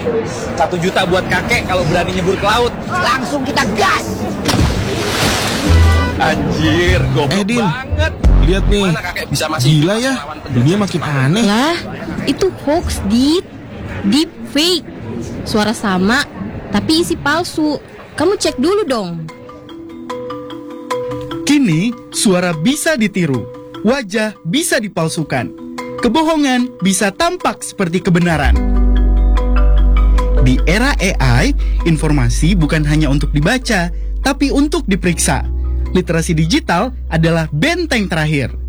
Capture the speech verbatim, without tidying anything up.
Satu juta buat kakek kalau berani nyebur ke laut. Langsung kita gas. Anjir, goblok Eh, Din. banget. Lihat nih, Gimana kakek bisa masih gila ya, melawan penjajah? dunia makin aneh. Lah, itu hoax, Dit. Deep fake. Suara sama, tapi isi palsu. Kamu cek dulu dong. Kini, suara bisa ditiru, wajah bisa dipalsukan, kebohongan bisa tampak seperti kebenaran. Di era A I, informasi bukan hanya untuk dibaca, tapi untuk diperiksa. Literasi digital adalah benteng terakhir.